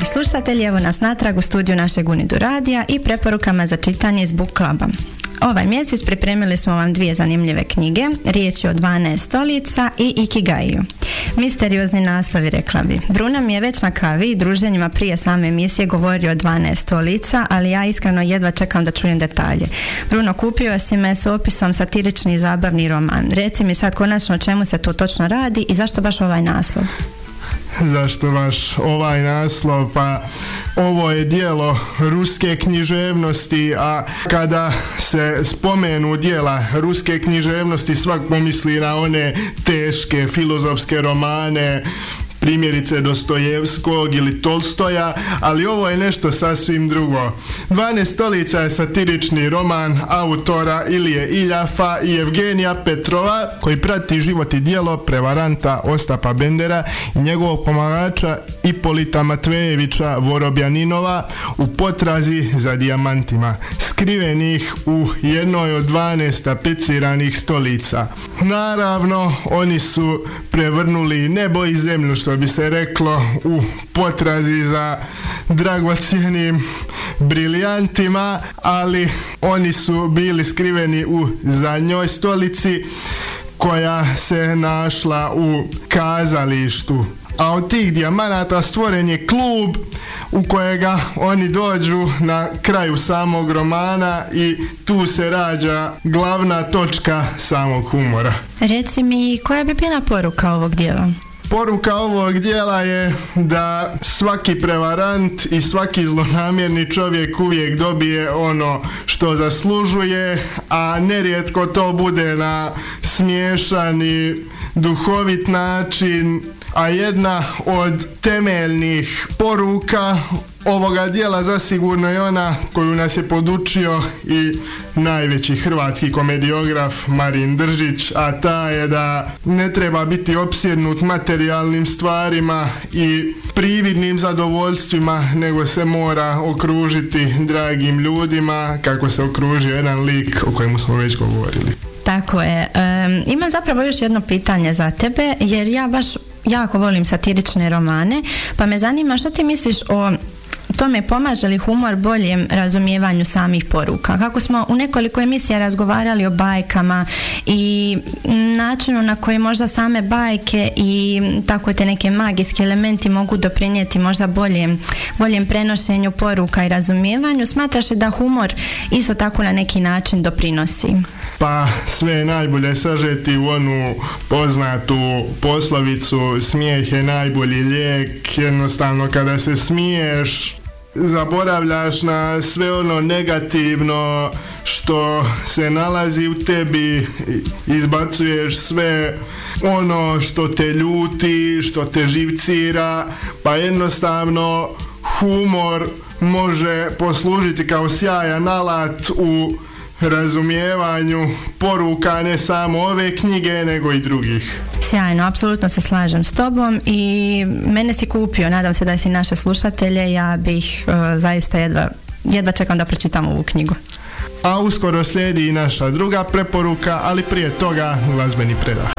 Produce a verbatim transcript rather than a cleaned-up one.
dragi slušatelji, evo nas natrag u studiju našeg Unidu radija i preporukama za čitanje iz Book Cluba. Ovaj mjesec pripremili smo vam dvije zanimljive knjige, riječ je o dvanaest stolica i Ikigaiju. Misteriozni naslovi, rekla bi. Bruna mi je već na kavi i druženjima prije same emisije govorio o dvanaest stolica, ali ja iskreno jedva čekam da čujem detalje. Bruno, kupio si me s opisom satirični i zabavni roman. Reci mi sad konačno o čemu se tu točno radi i zašto baš ovaj naslov? Zašto baš ovaj naslov? Pa ovo je djelo ruske književnosti, a kada se spomenu djela ruske književnosti svak pomisli na one teške filozofske romane, primjerice Dostojevskog ili Tolstoja, ali ovo je nešto sasvim drugo. dvanaest stolica je satirični roman autora Ilije Iljafa i Evgenija Petrova, koji prati život i djelo prevaranta Ostapa Bendera i njegovog pomagača Ipolita Matvejevića Vorobjaninova u potrazi za dijamantima, skrivenih u jednoj od dvanaest tapeciranih stolica. Naravno, oni su prevrnuli nebo i zemlju, što bi se reklo, u potrazi za dragocjenim briljantima, ali oni su bili skriveni u zadnjoj stolici koja se našla u kazalištu. A od tih dijamanata stvoren je klub u kojega oni dođu na kraju samog romana i tu se rađa glavna točka samog humora. Reci mi, koja bi bila poruka ovog djela? Poruka ovog djela je da svaki prevarant i svaki zlonamjerni čovjek uvijek dobije ono što zaslužuje, a nerijetko to bude na smiješan i duhovit način, a jedna od temeljnih poruka ovoga djela zasigurno je ona koju nas je podučio i najveći hrvatski komediograf Marin Držić, a ta je da ne treba biti opsjednut materijalnim stvarima i prividnim zadovoljstvima, nego se mora okružiti dragim ljudima, kako se okružio jedan lik o kojemu smo već govorili. Tako je. Um, imam zapravo još jedno pitanje za tebe, jer ja baš jako volim satirične romane, pa me zanima što ti misliš o tome, pomaže li humor boljem razumijevanju samih poruka? Kako smo u nekoliko emisija razgovarali o bajkama i načinu na koji možda same bajke i tako te neke magijski elementi mogu doprinijeti možda boljem, boljem prenošenju poruka i razumijevanju, smatraš li da humor isto tako na neki način doprinosi? Pa sve je najbolje sažeti u onu poznatu poslovicu smijeh je najbolji lijek. Jednostavno kada se smiješ zaboravljaš na sve ono negativno što se nalazi u tebi, izbacuješ sve ono što te ljuti, što te živcira, pa jednostavno humor može poslužiti kao sjajan alat u razumijevanju poruka ne samo ove knjige nego i drugih. Sjajno, apsolutno se slažem s tobom i mene si kupio, nadam se da si naše slušatelje, ja bih uh, zaista jedva, jedva čekam da pročitam ovu knjigu. A uskoro slijedi i naša druga preporuka, ali prije toga glazbeni predah.